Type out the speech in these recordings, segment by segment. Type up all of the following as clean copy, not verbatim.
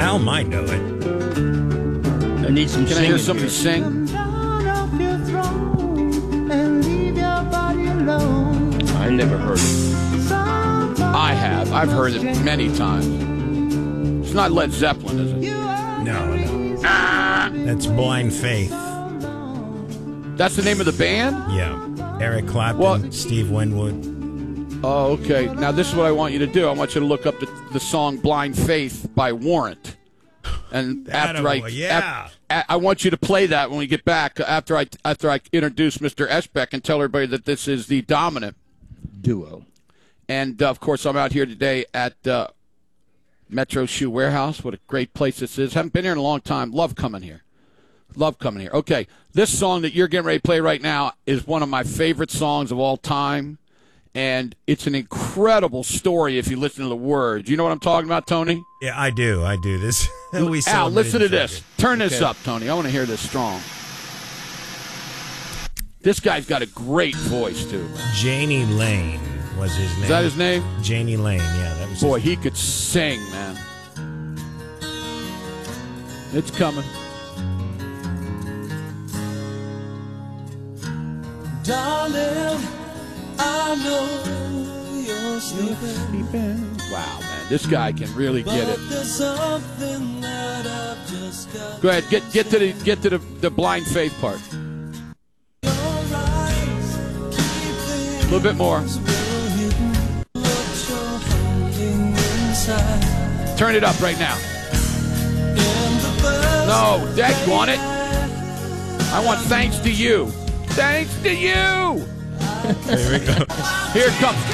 Al might know it. I need some Can I hear somebody sing? I never heard it. I have. I've heard it many times. It's not Led Zeppelin, is it? No. That's Blind Faith. That's the name of the band? Yeah. Eric Clapton, Steve Winwood. Oh, okay. Now, this is what I want you to do. I want you to look up the song Blind Faith by Warrant. And after I want you to play that when we get back, after I introduce Mr. Esbeck and tell everybody that this is the dominant duo. And, of course, I'm out here today at Metro Shoe Warehouse. What a great place this is. Haven't been here in a long time. Love coming here. Okay, this song that you're getting ready to play right now is one of my favorite songs of all time. And it's an incredible story if you listen to the words. You know what I'm talking about, Tony? Yeah, I do. This. Al, listen to this. Turn this up, Tony. I want to hear this strong. This guy's got a great voice, too. Janie Lane was his name. Is that his name? Janie Lane, yeah. That was Boy, he could sing, man. It's coming. Darling, I know you're sleeping. Wow, man, this guy can really get it. Go ahead, get to the Blind Faith part. A little bit more. Turn it up right now. No, daggone it. I want thanks to you. Thanks to you. Here we go. Here it comes.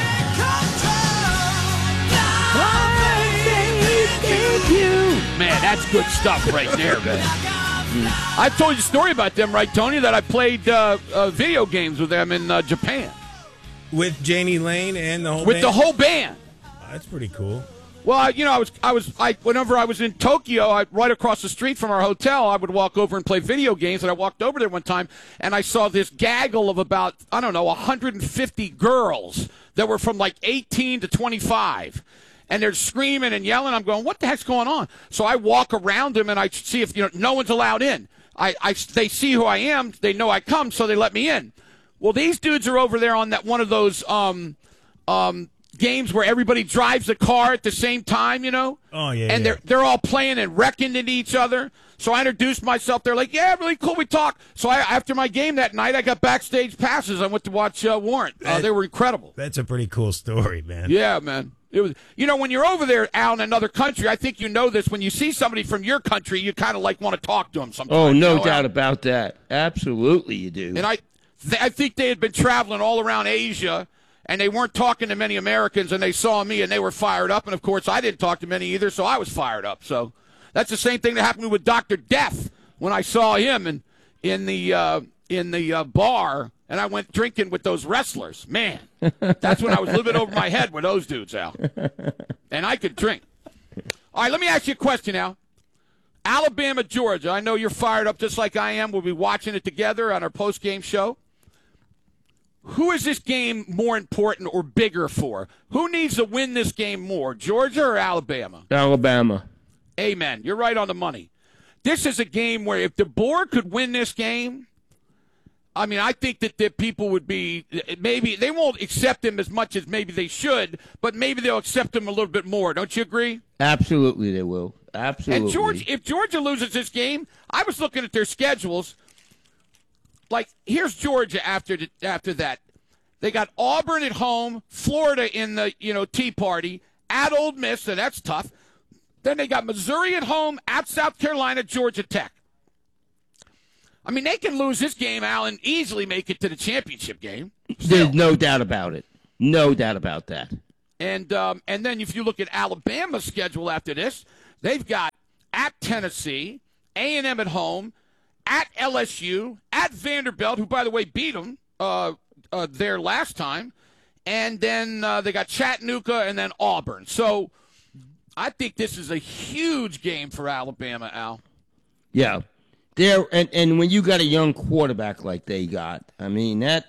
Man, that's good stuff right there, man. I told you a story about them, right, Tony, that I played video games with them in Japan. With Janie Lane and the whole With band? the whole band. Oh, that's pretty cool. Well, whenever I was in Tokyo, right across the street from our hotel, I would walk over and play video games. And I walked over there one time, and I saw this gaggle of about, 150 girls that were from like 18 to 25. And they're screaming and yelling. I'm going, what the heck's going on? So I walk around them, and I see if, no one's allowed in. They see who I am. They know I come, so they let me in. Well, these dudes are over there on that one of those games where everybody drives a car at the same time, Oh, yeah. And they're all playing and wrecking into each other. So I introduced myself. They're like, yeah, really cool. We talk. So after my game that night, I got backstage passes. I went to watch Warrant. They were incredible. That's a pretty cool story, man. Yeah, man. It was, when you're over there out in another country, I think you know this. When you see somebody from your country, you kind of like want to talk to them sometimes. Oh, no doubt about that. Absolutely, you do. And I think they had been traveling all around Asia, and they weren't talking to many Americans, and they saw me, and they were fired up. And, of course, I didn't talk to many either, so I was fired up. So that's the same thing that happened with Dr. Death when I saw him in the bar, and I went drinking with those wrestlers. Man, that's when I was living over my head with those dudes, Al. And I could drink. All right, let me ask you a question, Al. Alabama, Georgia. I know you're fired up just like I am. We'll be watching it together on our post-game show. Who is this game more important or bigger for? Who needs to win this game more, Georgia or Alabama? Alabama. Amen. You're right on the money. This is a game where if DeBoer could win this game, I think that people would be, maybe they won't accept him as much as maybe they should, but maybe they'll accept him a little bit more. Don't you agree? Absolutely they will. Absolutely. And if Georgia loses this game, I was looking at their schedules. Like, here's Georgia after that. They got Auburn at home, Florida in the, Tea Party, at Ole Miss, so that's tough. Then they got Missouri at home, at South Carolina, Georgia Tech. They can lose this game, Al, and easily make it to the championship game. There's no doubt about it. No doubt about that. And then if you look at Alabama's schedule after this, they've got at Tennessee, A&M at home, at LSU, at Vanderbilt, who, by the way, beat them there last time, and then they got Chattanooga and then Auburn. So I think this is a huge game for Alabama, Al. Yeah. And when you got a young quarterback like they got, that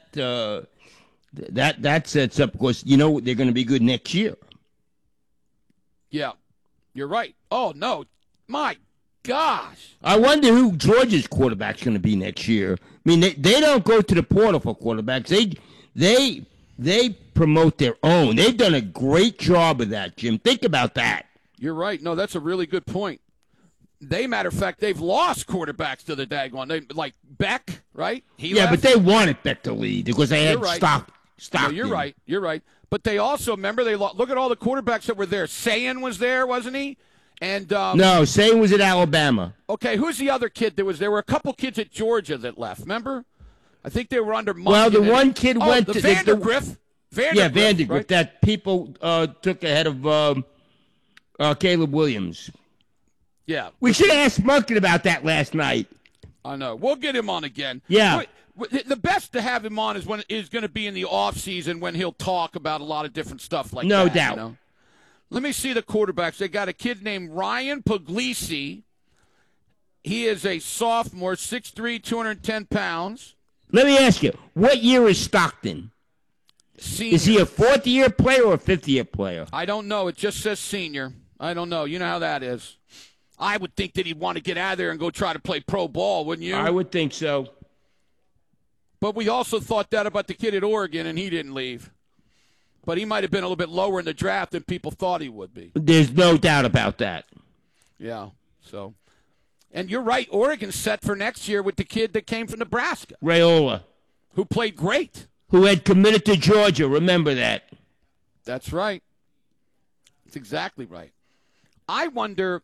sets up, because they're going to be good next year. Yeah, you're right. Oh, no. My gosh. I wonder who Georgia's quarterback's going to be next year. I mean, they don't go to the portal for quarterbacks. They promote their own. They've done a great job of that, Jim. Think about that. You're right. No, that's a really good point. Matter of fact, they've lost quarterbacks to the daggone. Like Beck, right? He left. But they wanted Beck to lead because they had Stockton. No, you're right. You're right. But they also, remember, look at all the quarterbacks that were there. Sayan was there, wasn't he? And no, Sayan was at Alabama. Okay, who's the other kid that was there? There were a couple kids at Georgia that left, remember? I think they were under Monken. Well, the one kid went to Vandergriff. Vandergriff, right? that people took ahead of Caleb Williams. Yeah. We should have asked Monken about that last night. I know. We'll get him on again. Yeah. The best to have him on is going to be in the off season when he'll talk about a lot of different stuff like that. No doubt. You know? Let me see the quarterbacks. They got a kid named Ryan Puglisi. He is a sophomore, 6'3", 210 pounds. Let me ask you, what year is Stockton? Senior. Is he a fourth-year player or a fifth-year player? I don't know. It just says senior. I don't know. You know how that is. I would think that he'd want to get out of there and go try to play pro ball, wouldn't you? I would think so. But we also thought that about the kid at Oregon, and he didn't leave. But he might have been a little bit lower in the draft than people thought he would be. There's no doubt about that. Yeah. So, and you're right. Oregon's set for next year with the kid that came from Nebraska, Raiola, who played great. Who had committed to Georgia. Remember that. That's right. That's exactly right. I wonder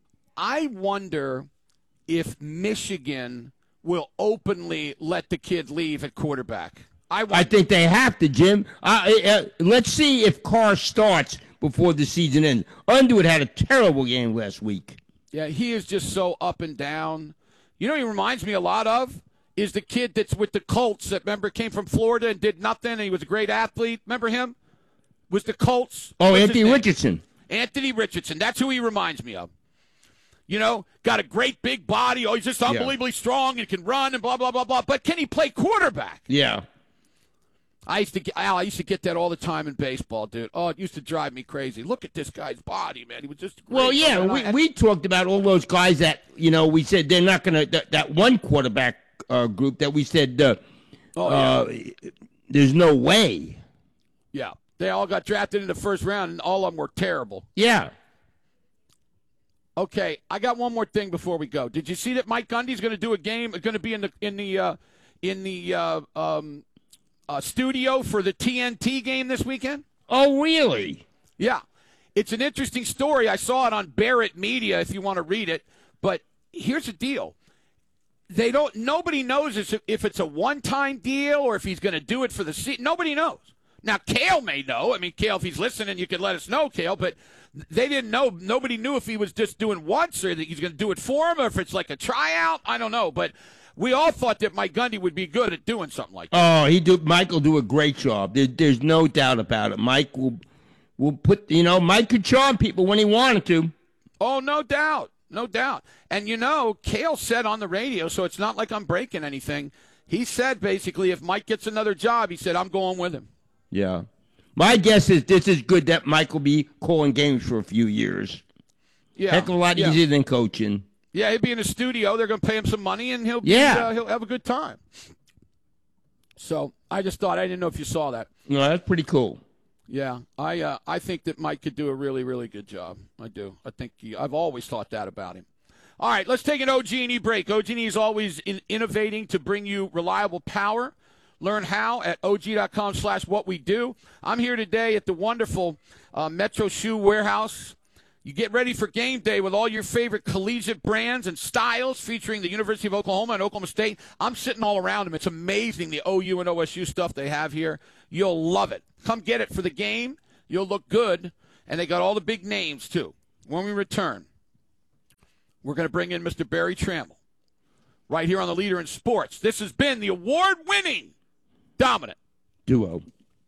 if Michigan will openly let the kid leave at quarterback. I think they have to, Jim. Let's see if Carr starts before the season ends. Underwood had a terrible game last week. Yeah, he is just so up and down. You know, he reminds me a lot of is the kid that's with the Colts that, remember, came from Florida and did nothing, and he was a great athlete. Remember him? Was the Colts. Oh, Anthony Richardson. Anthony Richardson. That's who he reminds me of. You know, got a great big body. Oh, he's just unbelievably strong and can run and blah, blah, blah, blah. But can he play quarterback? Yeah. I used to get that all the time in baseball, dude. Oh, it used to drive me crazy. Look at this guy's body, man. He was just great. Well, yeah, we talked about all those guys that, you know, we said they're not going to, that one quarterback group that we said there's no way. Yeah. They all got drafted in the first round, and all of them were terrible. Yeah. Okay, I got one more thing before we go. Did you see that Mike Gundy's going to do a game? Going to be in the studio for the TNT game this weekend? Oh, really? Yeah, it's an interesting story. I saw it on Barrett Media. If you want to read it, but here's the deal: Nobody knows if it's a one-time deal or if he's going to do it for the season. Nobody knows. Now, Cale may know. I mean, Cale, if he's listening, you could let us know, Cale. But they didn't know. Nobody knew if he was just doing once or that he's going to do it for him or if it's like a tryout. I don't know. But we all thought that Mike Gundy would be good at doing something like that. Oh, Mike will do a great job. There's no doubt about it. Mike will put, Mike could charm people when he wanted to. Oh, no doubt. No doubt. And, Cale said on the radio, so it's not like I'm breaking anything. He said, basically, if Mike gets another job, he said, I'm going with him. Yeah. My guess is this is good that Mike will be calling games for a few years. Yeah. Heck of a lot easier than coaching. Yeah, he'll be in the studio. They're going to pay him some money, and he'll have a good time. So I just thought, I didn't know if you saw that. No, that's pretty cool. Yeah, I think that Mike could do a really, really good job. I do. I think I've always thought that about him. All right, let's take an OG&E break. OG&E is always innovating to bring you reliable power. Learn how at og.com/whatwedo. I'm here today at the wonderful Metro Shoe Warehouse. You get ready for game day with all your favorite collegiate brands and styles featuring the University of Oklahoma and Oklahoma State. I'm sitting all around them. It's amazing the OU and OSU stuff they have here. You'll love it. Come get it for the game. You'll look good. And they got all the big names, too. When we return, we're going to bring in Mr. Barry Trammell right here on The Leader in Sports. This has been the award-winning Dominant Duo.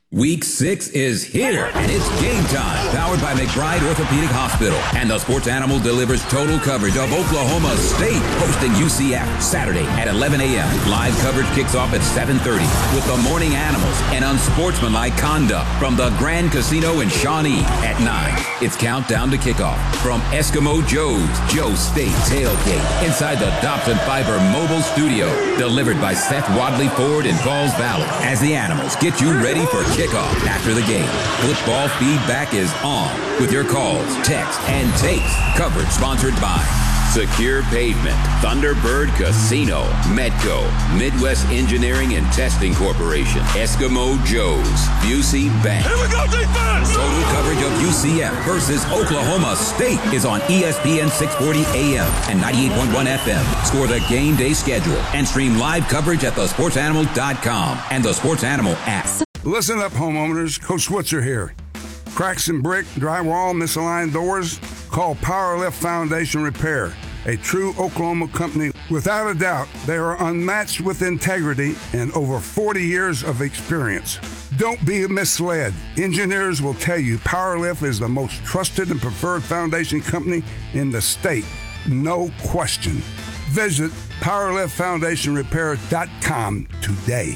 Week 6 is here, and it's game time. Powered by McBride Orthopedic Hospital. And the Sports Animal delivers total coverage of Oklahoma State, hosting UCF Saturday at 11 a.m. Live coverage kicks off at 7:30 with the Morning Animals and unsportsmanlike conduct from the Grand Casino in Shawnee at 9. It's countdown to kickoff from Eskimo Joe's Joe State Tailgate inside the Dobson Fiber Mobile Studio. Delivered by Seth Wadley Ford in Falls Valley as the Animals get you ready for kickoff after the game. Football feedback is on with your calls, texts, and takes. Coverage sponsored by Secure Pavement, Thunderbird Casino, Medco, Midwest Engineering and Testing Corporation, Eskimo Joe's, Busey Bank. Here we go, defense! Total coverage of UCF versus Oklahoma State is on ESPN 640 AM and 98.1 FM. Score the game day schedule and stream live coverage at thesportsanimal.com and the Sports Animal app. Listen up, homeowners. Coach Switzer here. Cracks in brick, drywall, misaligned doors? Call Powerlift Foundation Repair, a true Oklahoma company. Without a doubt, they are unmatched with integrity and over 40 years of experience. Don't be misled. Engineers will tell you Powerlift is the most trusted and preferred foundation company in the state. No question. Visit PowerliftFoundationRepair.com today.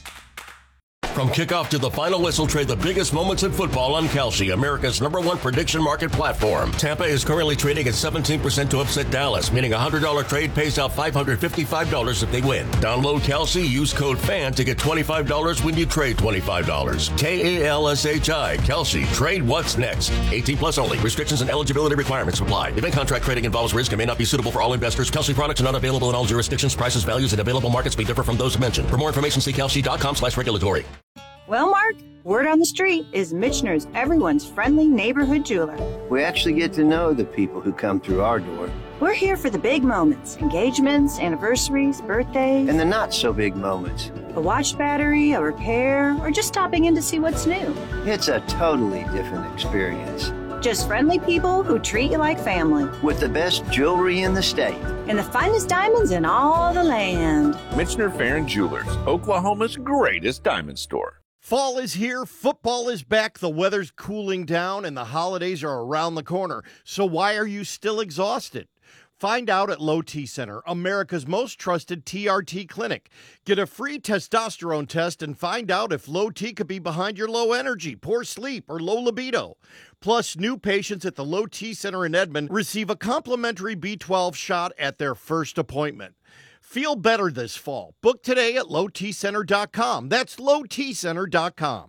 From kickoff to the final whistle, trade the biggest moments in football on Kalshi, America's #1 prediction market platform. Tampa is currently trading at 17% to upset Dallas, meaning a $100 trade pays out $555 if they win. Download Kalshi, use code FAN to get $25 when you trade $25. Kalshi, Kalshi, trade what's next. 18 plus only. Restrictions and eligibility requirements apply. Event contract trading involves risk and may not be suitable for all investors. Kalshi products are not available in all jurisdictions. Prices, values, and available markets may differ from those mentioned. For more information, see kalshi.com/regulatory. Well, Mark, word on the street is Michener's everyone's friendly neighborhood jeweler. We actually get to know the people who come through our door. We're here for the big moments, engagements, anniversaries, birthdays. And the not-so-big moments. A watch battery, a repair, or just stopping in to see what's new. It's a totally different experience. Just friendly people who treat you like family. With the best jewelry in the state. And the finest diamonds in all the land. Michener Farron Jewelers, Oklahoma's greatest diamond store. Fall is here, football is back, the weather's cooling down, and the holidays are around the corner. So why are you still exhausted? Find out at Low T Center, America's most trusted TRT clinic. Get a free testosterone test and find out if low T could be behind your low energy, poor sleep, or low libido. Plus, new patients at the Low T Center in Edmond receive a complimentary B12 shot at their first appointment. Feel better this fall. Book today at lowtcenter.com. That's lowtcenter.com.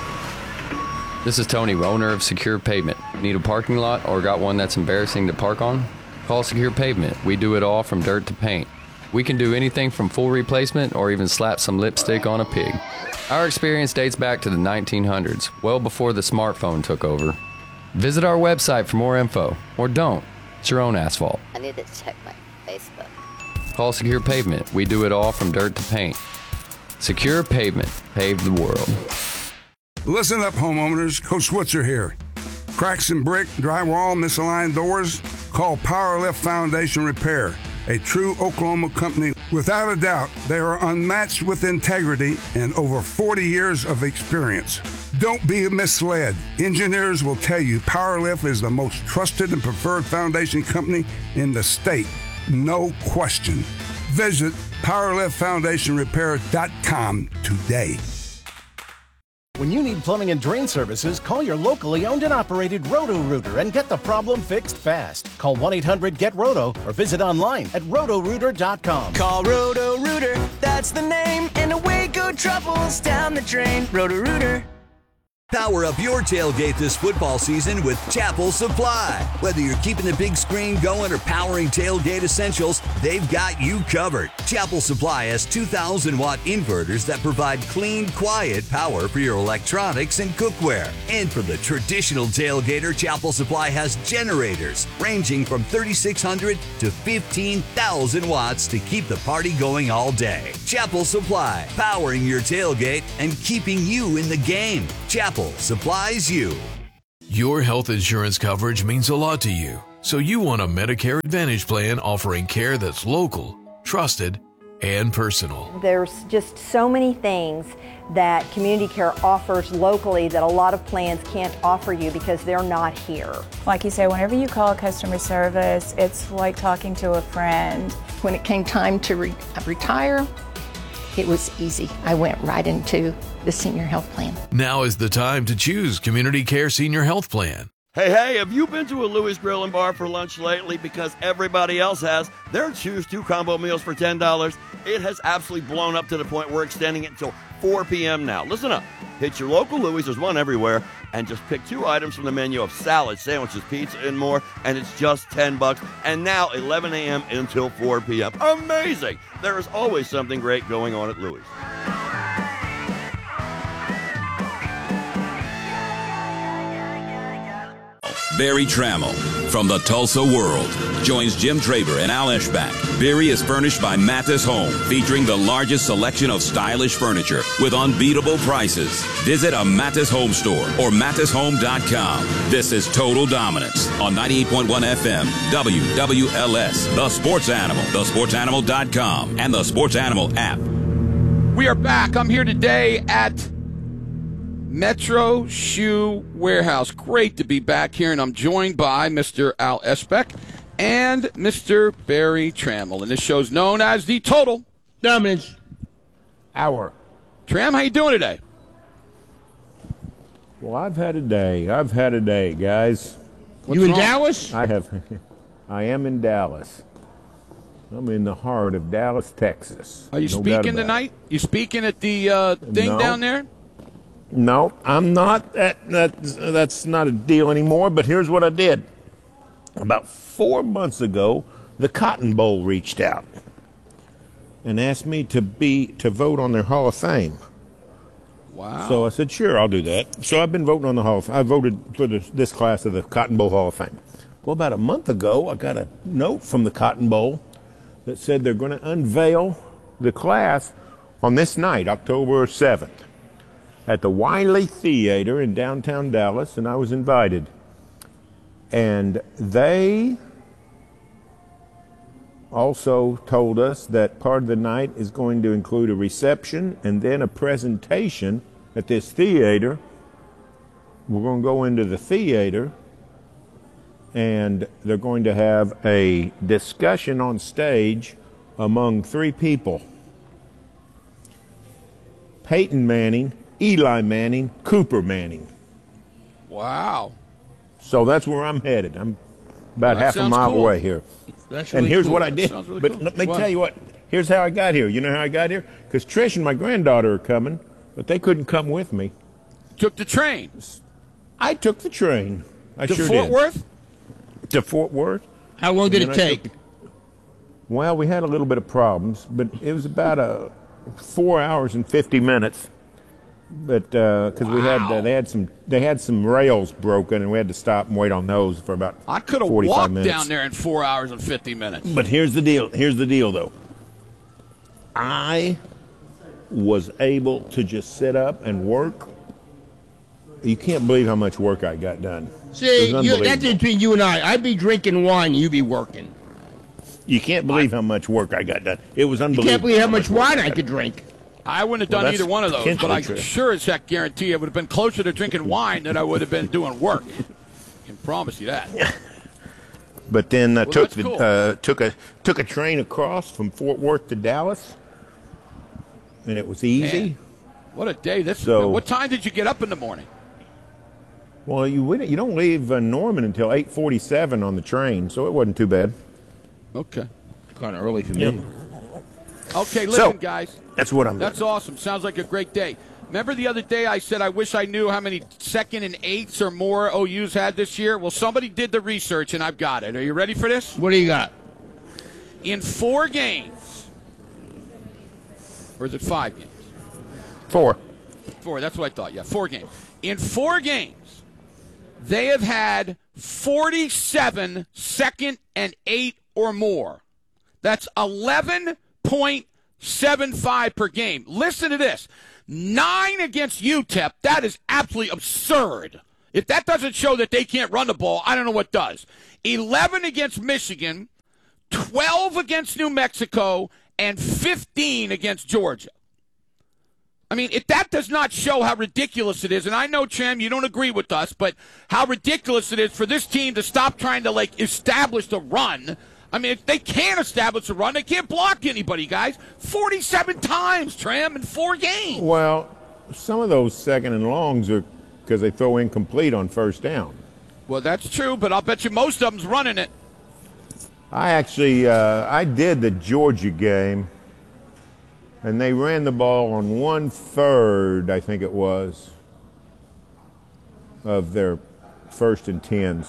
This is Tony, owner of Secure Pavement. Need a parking lot or got one that's embarrassing to park on? Call Secure Pavement. We do it all from dirt to paint. We can do anything from full replacement or even slap some lipstick on a pig. Our experience dates back to the 1900s, well before the smartphone took over. Visit our website for more info, or don't. It's your own asphalt. I need to check my Facebook. Call Secure Pavement. We do it all from dirt to paint. Secure Pavement. Pave the world. Listen up, homeowners. Coach Switzer here. Cracks in brick, drywall, misaligned doors? Call Powerlift Foundation Repair, a true Oklahoma company. Without a doubt, they are unmatched with integrity and over 40 years of experience. Don't be misled. Engineers will tell you Powerlift is the most trusted and preferred foundation company in the state. No question. Visit PowerliftFoundationRepair.com today. When you need plumbing and drain services, call your locally owned and operated Roto-Rooter and get the problem fixed fast. Call 1-800-GET-ROTO or visit online at rotorooter.com. Call Roto-Rooter, that's the name, and away go troubles down the drain. Roto-Rooter. Power up your tailgate this football season with Chapel Supply. Whether you're keeping the big screen going or powering tailgate essentials, they've got you covered. Chapel Supply has 2,000-watt inverters that provide clean, quiet power for your electronics and cookware. And for the traditional tailgater, Chapel Supply has generators ranging from 3,600 to 15,000 watts to keep the party going all day. Chapel Supply, powering your tailgate and keeping you in the game. Chapel supplies you. Your health insurance coverage means a lot to you, so you want a Medicare Advantage plan offering care that's local, trusted, and personal. There's just so many things that Community Care offers locally that a lot of plans can't offer you because they're not here. Like you say, whenever you call customer service, it's like talking to a friend. When it came time to retire, it was easy. I went right into the senior health plan. Now is the time to choose Community Care Senior Health Plan. Hey, have you been to a Louis Grill and Bar for lunch lately? Because everybody else has. Their Choose 2 combo meals for $10. It has absolutely blown up to the point we're extending it until 4 p.m. now. Listen up. Hit your local Louis, there's one everywhere, and just pick 2 items from the menu of salad, sandwiches, pizza, and more, and it's just $10. And now 11 a.m. until 4 p.m. Amazing! There is always something great going on at Louis. Barry Trammell from the Tulsa World joins Jim Traber and Al Eschbach. Barry is furnished by Mathis Home, featuring the largest selection of stylish furniture with unbeatable prices. Visit a Mathis Home store or mathishome.com. This is Total Dominance on 98.1 FM, WWLS, The Sports Animal, thesportsanimal.com, and the Sports Animal app. We are back. I'm here today at Metro Shoe Warehouse. Great to be back here, and I'm joined by Mr. Al Eschbach and Mr. Barry Trammell. And this show's known as the Total Dominance Hour. Tram, how you doing today? Well, I've had a day, guys. You in Dallas? I am in Dallas. I'm in the heart of Dallas, Texas. Are you speaking tonight? You speaking at the thing down there? No, I'm not. That's not a deal anymore, but here's what I did. About 4 months ago, the Cotton Bowl reached out and asked me to vote on their Hall of Fame. Wow. So I said, sure, I'll do that. So I've been voting on the Hall of Fame. I voted for this class of the Cotton Bowl Hall of Fame. Well, about a month ago, I got a note from the Cotton Bowl that said they're going to unveil the class on this night, October 7th. At the Wiley Theater in downtown Dallas, and I was invited. And they also told us that part of the night is going to include a reception and then a presentation at this theater. We're going to go into the theater, and they're going to have a discussion on stage among 3 people: Peyton Manning, Eli Manning, Cooper Manning. Wow. So that's where I'm headed. I'm about half a mile away here. That's and really here's cool. what I did. Sounds really But cool. let me What? tell you what. Here's how I got here. You know how I got here? Because Trish and my granddaughter are coming, but they couldn't come with me. Took the train. I took the train. I To sure Fort did. Worth? To Fort Worth. How long did And it then I take? took- Well, we had a little bit of problems, but it was about 4 hours and 50 minutes. But because we had they had some rails broken, and we had to stop and wait on those for about I could have 45 walked minutes. down there in 4 hours and 50 minutes. But here's the deal. Here's the deal, though. I was able to just sit up and work. You can't believe how much work I got done. See, It was unbelievable. that's between you and I. I'd be drinking wine, you'd be working. You can't believe how much work I got done. It was You unbelievable. can't believe how much work wine I got could done. drink. I wouldn't have Well, done that's either one of those, but I potentially true. sure as heck guarantee I would have been closer to drinking wine than I would have been doing work. I can promise you that. But then I Well, took that's cool. took a train across from Fort Worth to Dallas, and it was easy. Man, what a day this So- What time did you get up in the morning? Well, you don't leave Norman until 8:47 on the train, so it wasn't too bad. Okay. Kind of early for me. Yeah. Okay, listen, So, guys. That's what I'm doing. That's awesome. Sounds like a great day. Remember the other day I said I wish I knew how many second and eights or more OUs had this year? Well, somebody did the research, and I've got it. Are you ready for this? What do you got? In 4 games, or is it 5 games? 4. 4, that's what I thought. Yeah, 4 games. In 4 games, they have had 47 second and 8 or more. That's 11.75 per game. Listen to this. 9 against UTEP. That is absolutely absurd. If that doesn't show that they can't run the ball, I don't know what does. 11 against Michigan, 12 against New Mexico, and 15 against Georgia. I mean, if that does not show how ridiculous it is, and I know, Tram, you don't agree with us, but how ridiculous it is for this team to stop trying to, establish the run. I mean, if they can't establish a run, they can't block anybody, guys. 47 times, Tram, in 4 games. Well, some of those second and longs are because they throw incomplete on first down. Well, that's true, but I'll bet you most of them's running it. I actually, I did the Georgia game, and they ran the ball on 1/3, I think it was, of their 1st and 10s.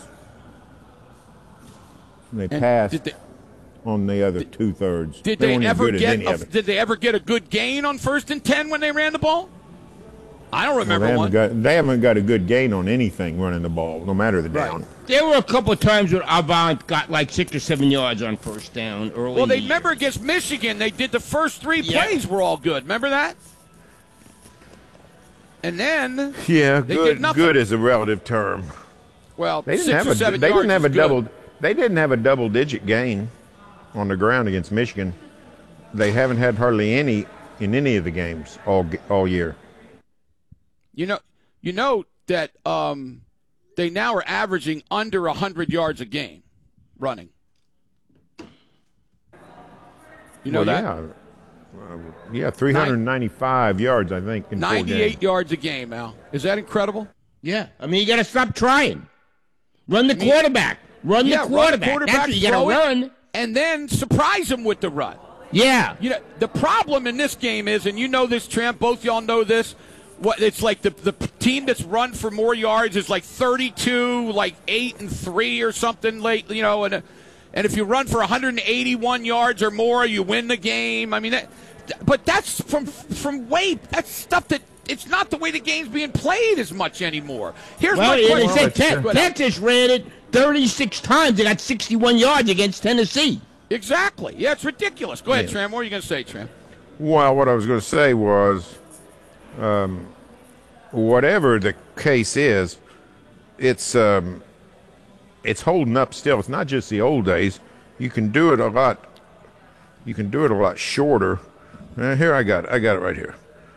And they passed on the other 2/3. Did they ever get a good gain on 1st and 10 when they ran the ball? I don't remember one. They haven't got a good gain on anything running the ball, no matter the down. There were a couple of times when Avant got 6 or 7 yards on first down early. Well, remember against Michigan, they did the first 3 plays were all good. Remember that? And then they did nothing. Good is a relative term. Well, they 6 or 7 yards They didn't have a double-digit gain on the ground against Michigan. They haven't had hardly any in any of the games all year. You know that they now are averaging under 100 yards a game running. You know that? Yeah, 395 yards, I think, in 98 yards a game, Al. Is that incredible? Yeah. I mean, you got to stop trying. Run the quarterback. Run the quarterback. That's what you got to run. And then surprise them with the run. Yeah. You know, the problem in this game is, and you know this, Tramp, both y'all know this, it's like the team that's run for more yards is 32, 8-3 or something late, and if you run for 181 yards or more, you win the game. I mean, but that's that's stuff that it's not the way the game's being played as much anymore. Here's my question. Texas ran it 36 times. They got 61 yards against Tennessee. Exactly. Yeah, it's ridiculous. Go ahead, Tram. What are you going to say, Tram? Well, what I was going to say was, whatever the case is, it's holding up still. It's not just the old days. You can do it a lot. You can do it a lot shorter. Here I got it right here.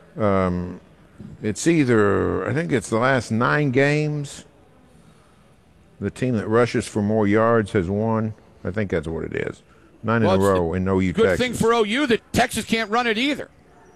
It's either, I think it's the last 9 games. The team that rushes for more yards has won. I think that's what it is. 9 in a row in OU Texas. Good thing for OU that Texas can't run it either.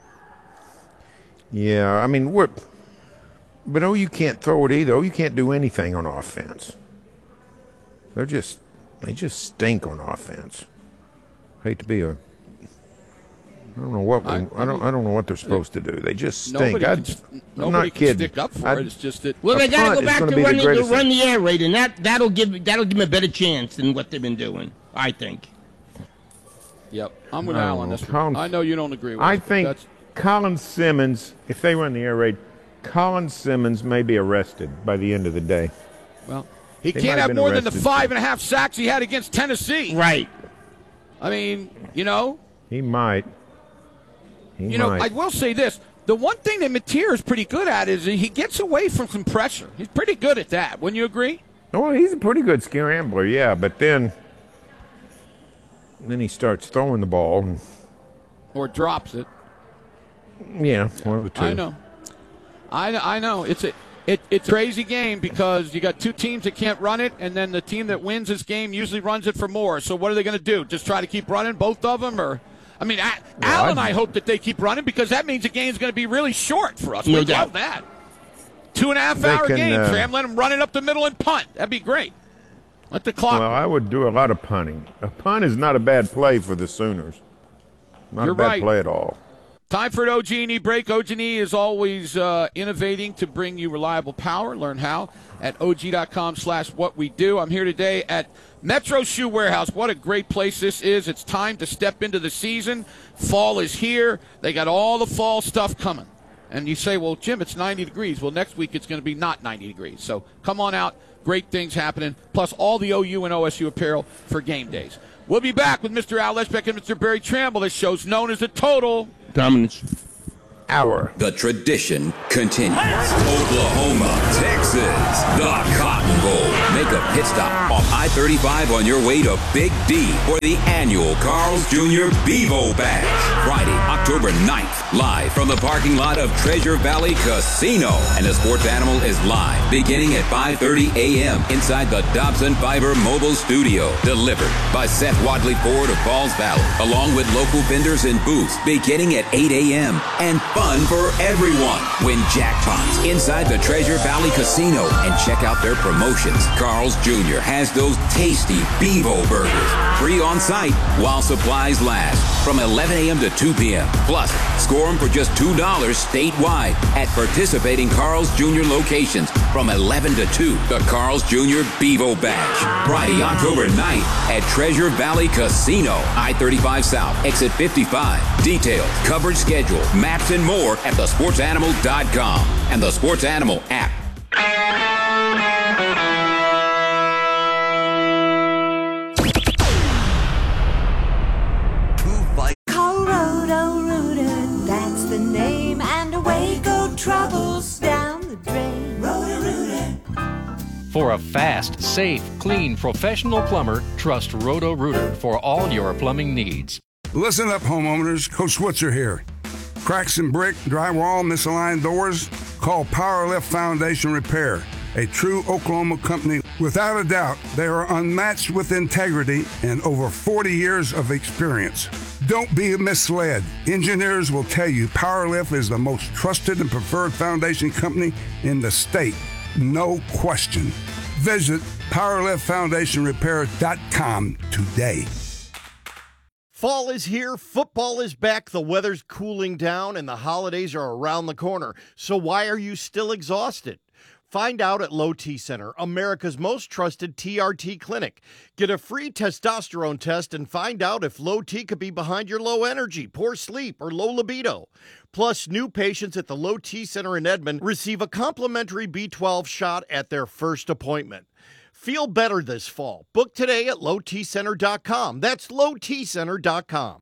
Yeah, I mean, but OU can't throw it either. OU can't do anything on offense. They just stink on offense. I hate to be I don't know what I don't know what they're supposed to do. They just stink. Nobody can stick up for it. It's just that. Well, they got to go back to run the air raid, and that'll give them a better chance than what they've been doing, I think. Yep, I'm with Al on this one. I know you don't agree with I think Colin Simmons, if they run the air raid, Colin Simmons may be arrested by the end of the day. Well, he can't have more than the 5.5 sacks he had against Tennessee. Right. I mean, He might. I will say this. The one thing that Mateer is pretty good at is he gets away from some pressure. He's pretty good at that. Wouldn't you agree? Well, he's a pretty good scrambler, yeah, but then he starts throwing the ball. Or drops it. Yeah, one of the two. I know. I know. It's a crazy game because you got two teams that can't run it, and then the team that wins this game usually runs it for more. So what are they going to do? Just try to keep running, both of them? Al and I hope that they keep running because that means the game's going to be really short for us. We love that. 2.5-hour game, Tram. Let them run it up the middle and punt. That'd be great. Let the clock. Well, I would do a lot of punting. A punt is not a bad play for the Sooners. Not a bad play at all. Time for an OG&E break. OG&E is always innovating to bring you reliable power. Learn how at OG.com/whatwedo. I'm here today at Metro Shoe Warehouse. What a great place this is. It's time to step into the season. Fall is here. They got all the fall stuff coming. And you say, well, Jim, it's 90 degrees. Well, next week it's going to be not 90 degrees. So come on out. Great things happening. Plus all the OU and OSU apparel for game days. We'll be back with Mr. Al Leshbeck and Mr. Barry Tramble. This show's known as the Total Dominance Hour. The tradition continues. Oklahoma, Texas, the Cotton Bowl. Make a pit stop off I-35 on your way to Big D for the annual Carl's Jr. Bevo Bash. Friday, October 9th, live from the parking lot of Treasure Valley Casino. And the sports animal is live beginning at 5:30 a.m. inside the Dobson Fiber Mobile Studio. Delivered by Seth Wadley Ford of Falls Valley, along with local vendors and booths beginning at 8 a.m. And fun for everyone. Win jackpots inside the Treasure Valley Casino and check out their promotions. Carl's Jr. has those tasty Bevo burgers. Free on site while supplies last from 11 a.m. to 2 p.m. Plus, score them for just $2 statewide at participating Carl's Jr. locations from 11 to 2. The Carl's Jr. Bevo Bash. Friday, October 9th at Treasure Valley Casino. I-35 South, exit 55. Details, coverage schedule, maps, and more at thesportsanimal.com and the Sports Animal app. Colorado Rooter, that's the name, and away go troubles down the drain. Roto-Rooter. For a fast, safe, clean, professional plumber, trust Roto-Rooter for all your plumbing needs. Listen up, homeowners. Coach Switzer here. Cracks in brick, drywall, misaligned doors? Call Powerlift Foundation Repair, a true Oklahoma company. Without a doubt, they are unmatched with integrity and over 40 years of experience. Don't be misled. Engineers will tell you Powerlift is the most trusted and preferred foundation company in the state. No question. Visit PowerliftFoundationRepair.com today. Fall is here, football is back, the weather's cooling down, and the holidays are around the corner. So why are you still exhausted? Find out at Low T Center, America's most trusted TRT clinic. Get a free testosterone test and find out if low T could be behind your low energy, poor sleep, or low libido. Plus, new patients at the Low T Center in Edmond receive a complimentary B12 shot at their first appointment. Feel better this fall. Book today at lowtcenter.com. That's lowtcenter.com.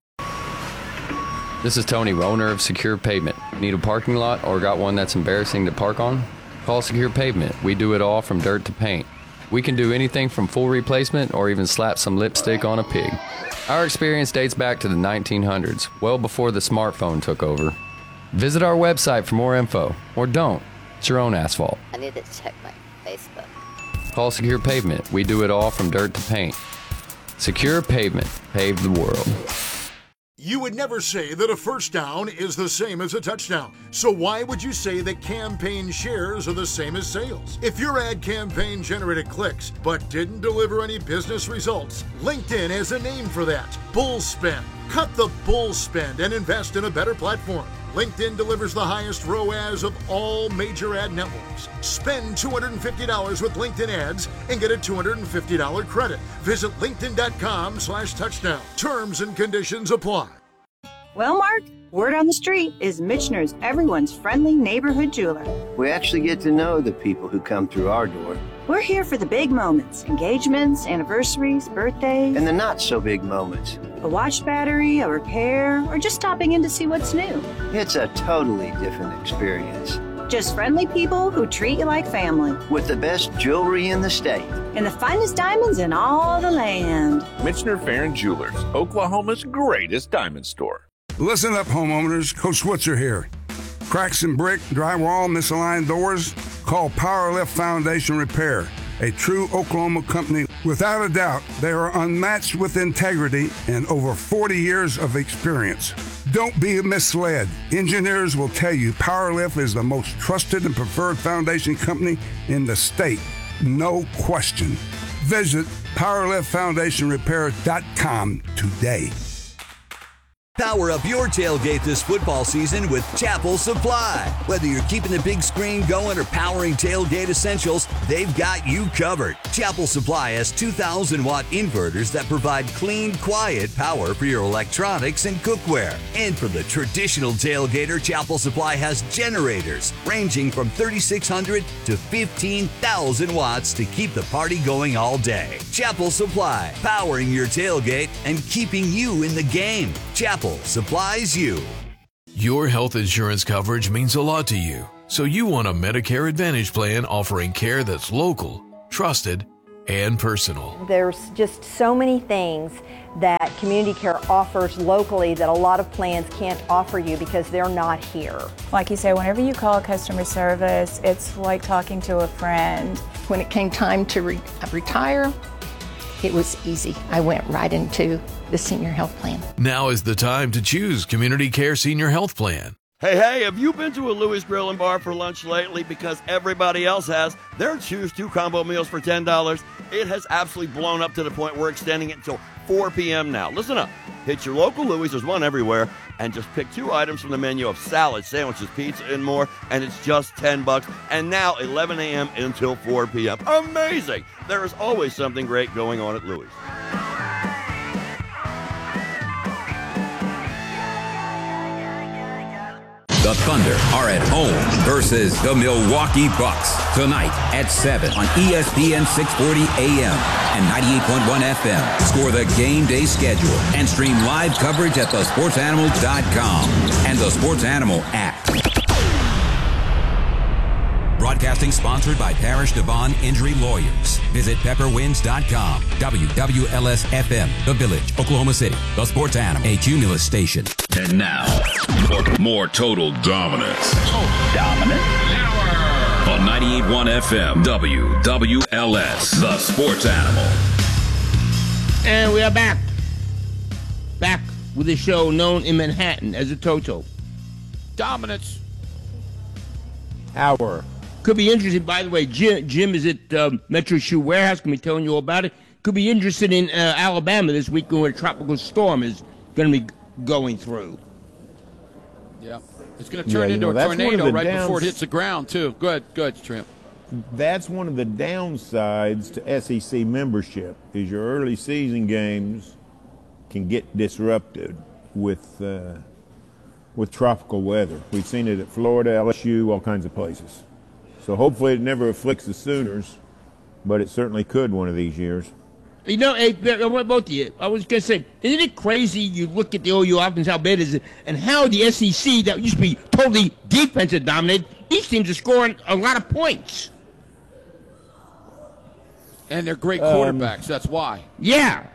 This is Tony, owner of Secure Pavement. Need a parking lot or got one that's embarrassing to park on? Call Secure Pavement. We do it all from dirt to paint. We can do anything from full replacement or even slap some lipstick on a pig. Our experience dates back to the 1900s, well before the smartphone took over. Visit our website for more info, or don't. It's your own asphalt. I need to check my Facebook. Call Secure Pavement. We do it all from dirt to paint. Secure Pavement. Pave the world. You would never say that a first down is the same as a touchdown. So why would you say that campaign shares are the same as sales? If your ad campaign generated clicks but didn't deliver any business results, LinkedIn has a name for that. Bull spend. Cut the bull spend and invest in a better platform. LinkedIn delivers the highest ROAS of all major ad networks. Spend $250 with LinkedIn ads and get a $250 credit. Visit linkedin.com/touchdown. Terms and conditions apply. Well, Mark, word on the street is Michener's everyone's friendly neighborhood jeweler. We actually get to know the people who come through our door. We're here for the big moments, engagements, anniversaries, birthdays. And the not so big moments. A watch battery, a repair, or just stopping in to see what's new. It's a totally different experience. Just friendly people who treat you like family. With the best jewelry in the state. And the finest diamonds in all the land. Michener Farron Jewelers, Oklahoma's greatest diamond store. Listen up, homeowners. Coach Switzer here. Cracks in brick, drywall, misaligned doors? Call Powerlift Foundation Repair, a true Oklahoma company. Without a doubt, they are unmatched with integrity and over 40 years of experience. Don't be misled. Engineers will tell you Powerlift is the most trusted and preferred foundation company in the state. No question. Visit PowerliftFoundationRepair.com today. Power up your tailgate this football season with Chapel Supply. Whether you're keeping the big screen going or powering tailgate essentials, they've got you covered. Chapel Supply has 2,000-watt inverters that provide clean, quiet power for your electronics and cookware. And for the traditional tailgater, Chapel Supply has generators ranging from 3,600 to 15,000 watts to keep the party going all day. Chapel Supply, powering your tailgate and keeping you in the game. Chapel supplies you. Your health insurance coverage means a lot to you, so you want a Medicare Advantage plan offering care that's local, trusted, and personal. There's just so many things that Community Care offers locally that a lot of plans can't offer you because they're not here. Like you say, whenever you call customer service, it's like talking to a friend. When it came time to retire, it was easy. I went right into the senior health plan. Now is the time to choose Community Care Senior Health Plan. Hey, have you been to a Louis Grill and Bar for lunch lately? Because everybody else has. Their Choose 2 combo meals for $10. It has absolutely blown up to the point we're extending it until 4 p.m. now. Listen up. Hit your local Louis, there's one everywhere, and just pick 2 items from the menu of salad, sandwiches, pizza, and more, and it's just $10. And now 11 a.m. until 4 p.m. Amazing! There is always something great going on at Louis. The Thunder are at home versus the Milwaukee Bucks tonight at 7 on ESPN 640 AM and 98.1 FM. Score the game day schedule and stream live coverage at thesportsanimal.com and the Sports Animal app. Broadcasting sponsored by Parish Devon Injury Lawyers. Visit pepperwinds.com. WWLS-FM, The Village, Oklahoma City. The Sports Animal, a Cumulus station. And now, more total dominance. Dominant? On 98.1 FM, WWLS, The Sports Animal. And we are back. Back with a show known in Manhattan as a Toto. Dominance. Hour. Could be interested, by the way, Jim is at Metro Shoe Warehouse. Can be telling you all about it. Could be interested in Alabama this week when a tropical storm is going to be going through. Yeah. It's going to turn into a tornado right before it hits the ground, too. Good, Tramp. That's one of the downsides to SEC membership is your early season games can get disrupted with tropical weather. We've seen it at Florida, LSU, all kinds of places. So hopefully it never afflicts the Sooners, but it certainly could one of these years. You know, hey, both of you, I was going to say, isn't it crazy you look at the OU offense, how bad it is, and how the SEC, that used to be totally defensive dominated, these teams are scoring a lot of points. And they're great quarterbacks, that's why. Yeah.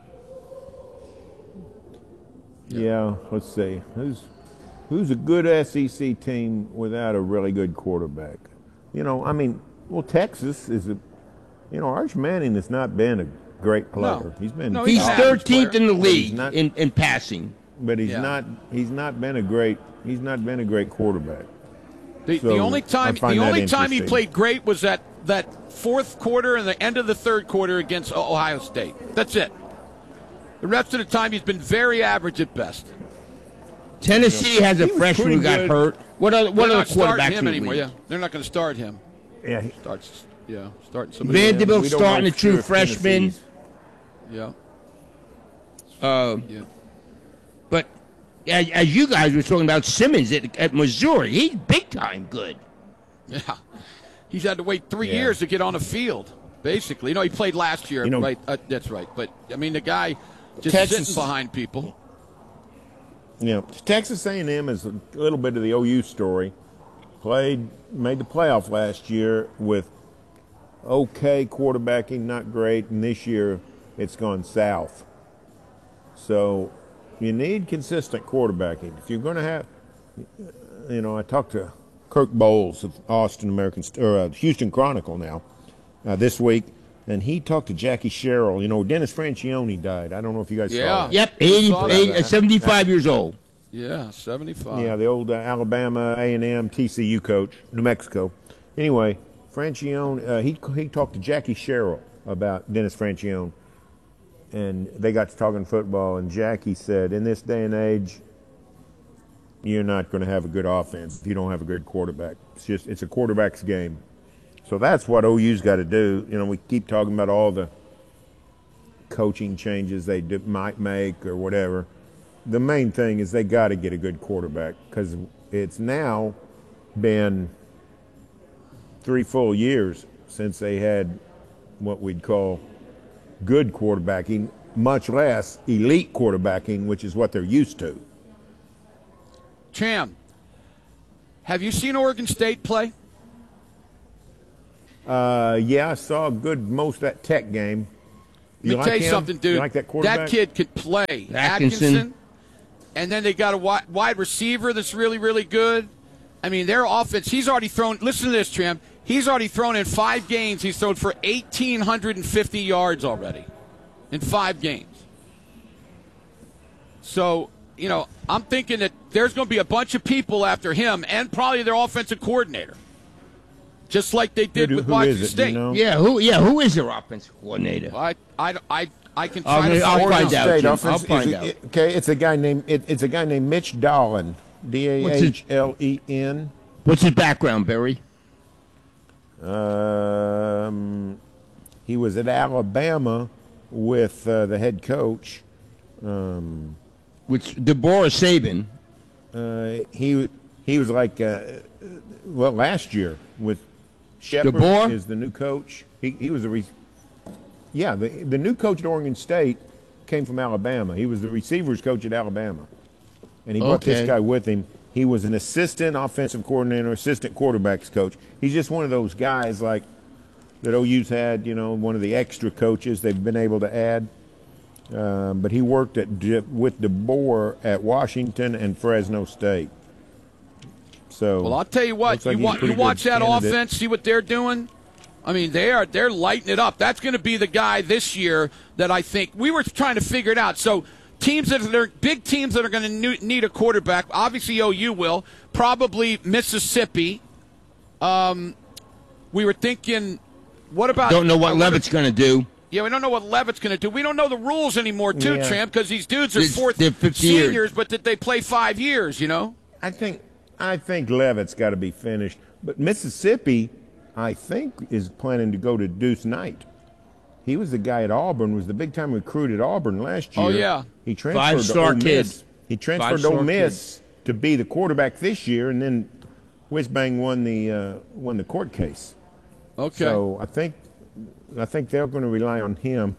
Yeah, let's see. Who's a good SEC team without a really good quarterback? You know, I mean, well, Texas is Arch Manning has not been a great player. He's 13th in the league in passing. But he's not been a great quarterback. The only time he played great was that fourth quarter and the end of the third quarter against Ohio State. That's it. The rest of the time he's been very average at best. Tennessee has a freshman who got hurt. What other quarterbacks him anymore? Yeah, they're not going to start him. Yeah, starting somebody. Vanderbilt starting a true freshman. Yeah. But as you guys were talking about Simmons at Missouri, he's big time good. Yeah, he's had to wait 3 years to get on the field. Basically, he played last year, right? That's right. But I mean, the guy just sitting behind people. Yeah, Texas A&M is a little bit of the OU story. Made the playoff last year with okay quarterbacking, not great, and this year it's gone south. So you need consistent quarterbacking. If you're going to have, I talked to Kirk Bowles of Houston Chronicle now this week, and he talked to Jackie Sherrill. Dennis Franchione died. I don't know if you guys saw that. Yep, 75 years old. Yeah, 75. Yeah, the old Alabama, A&M, TCU coach, New Mexico. Anyway, Franchione, he talked to Jackie Sherrill about Dennis Franchione, and they got to talking football, and Jackie said, in this day and age, you're not going to have a good offense if you don't have a good quarterback. It's a quarterback's game. So that's what OU's got to do. We keep talking about all the coaching changes they might make or whatever. The main thing is they got to get a good quarterback because it's now been 3 full years since they had what we'd call good quarterbacking, much less elite quarterbacking, which is what they're used to. Cham, have you seen Oregon State play? Yeah, I saw most of that Tech game. Let me tell you something, dude. You like that quarterback? That kid could play. Atkinson. And then they got a wide receiver that's really, really good. I mean, their offense, he's already thrown – listen to this, Tram. He's already thrown in 5 games. He's thrown for 1,850 yards already in 5 games. So, you know, I'm thinking that there's going to be a bunch of people after him and probably their offensive coordinator, just like they did with Washington State. You know? Who is their offensive coordinator? Well, I can try to I'll find out. I'll find out. Okay, it's a guy named Mitch Dahlen, Dahlen. What's his background, Barry? He was at Alabama with the head coach. Which DeBoer Saban. He was like last year with Shepard DeBoer is the new coach. He was the new coach at Oregon State came from Alabama. He was the receivers coach at Alabama, and he brought this guy with him. He was an assistant offensive coordinator, assistant quarterbacks coach. He's just one of those guys like that OU's had, one of the extra coaches they've been able to add. But he worked with DeBoer at Washington and Fresno State. So, well, I'll tell you what. You watch that offense, see what they're doing. I mean, they're lighting it up. That's going to be the guy this year that I think we were trying to figure it out. So big teams that are going to need a quarterback. Obviously, OU will. Probably Mississippi. We were thinking, what about? Don't know what Levitt's going to do. Yeah, we don't know what Levitt's going to do. We don't know the rules anymore, too, Tramp, because these dudes are they're 50 seniors, years. but that they play 5 years, I think Levitt's got to be finished. But Mississippi, I think, is planning to go to Deuce Knight. He was the guy at Auburn, was the big-time recruit at Auburn last year. Oh, yeah. He transferred to Ole Miss. He transferred to Ole Miss to be the quarterback this year, and then Whiz-Bang won the court case. Okay. So I think they're going to rely on him.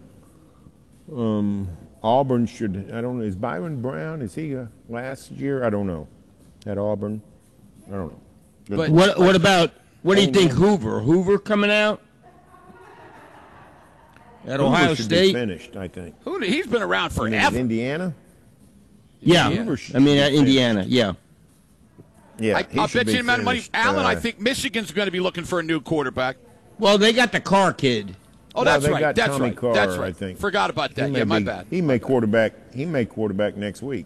Auburn should, I don't know, is Byron Brown, is he last year? I don't know. At Auburn? I don't know. But what do you think, Hoover? Hoover coming out? At Ohio should State? Be finished, I think. He's been around forever. Indiana? Yeah. Indiana, yeah. Yeah, I'll bet you the amount of money. Allen, I think Michigan's going to be looking for a new quarterback. Well, they got the Carr kid. Oh, that's right. Got That's Tommy right. Carr, That's right. I think. Forgot about that. My bad. He may quarterback next week.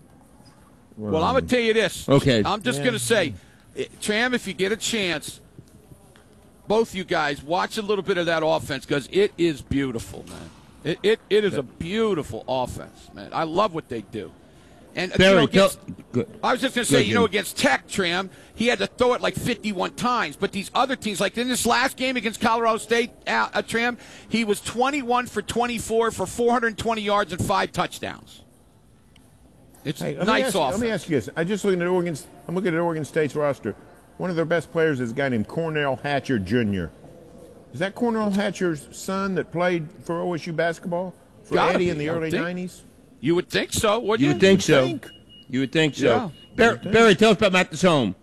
Well, I'm going to tell you this. Okay. I'm just going to say, Tram, if you get a chance, both you guys, watch a little bit of that offense because it is beautiful, man. It is a beautiful offense, man. I love what they do. And Barry, I was just going to say, against Tech, Tram, he had to throw it like 51 times. But these other teams, like in this last game against Colorado State, Tram, he was 21 for 24 for 420 yards and 5 touchdowns. It's nice offense. Let me ask you this. I'm looking at Oregon State's roster. One of their best players is a guy named Cornell Hatcher Jr. Is that Cornell Hatcher's son that played for OSU basketball for Eddie in the early 90s? You would think so, wouldn't you? You would think so. You would think so. Yeah. Barry, tell us about Mathis Home.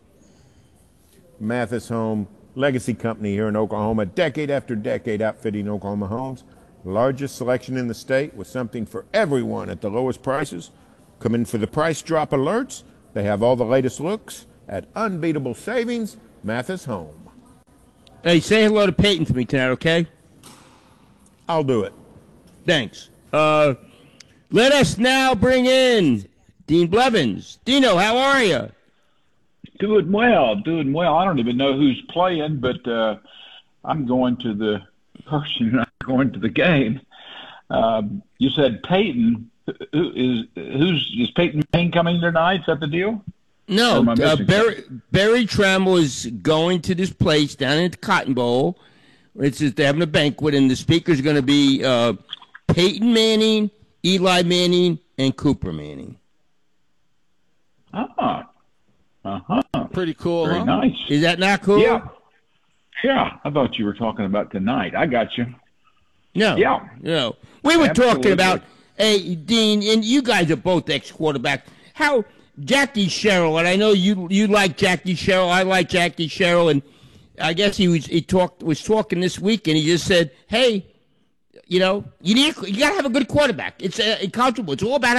Mathis Home, legacy company here in Oklahoma, decade after decade outfitting Oklahoma homes. Largest selection in the state with something for everyone at the lowest prices. Come in for the price drop alerts. They have all the latest looks at unbeatable savings. Mathis Home. Hey, say hello to Peyton for me tonight, okay? I'll do it. Thanks. Let us now bring in Dean Blevins. Dino, how are you? Doing well. I don't even know who's playing, but I'm going to the going to the game. You said Peyton. Is Peyton Manning coming tonight? Is that the deal? No, Barry Trammell is going to this place down at the Cotton Bowl. They're having a banquet, and the speakers are going to be Peyton Manning, Eli Manning, and Cooper Manning. Pretty cool, Very nice. Is that not cool? Yeah. I thought you were talking about tonight. I got you. No. Yeah. No. We were talking about, hey, Dean, and you guys are both ex-quarterbacks. How Jackie Sherrill, and I know you like Jackie Sherrill. I like Jackie Sherrill, and I guess he was talking this week, and he just said, "Hey, you got to have a good quarterback. It's accountable. It's all about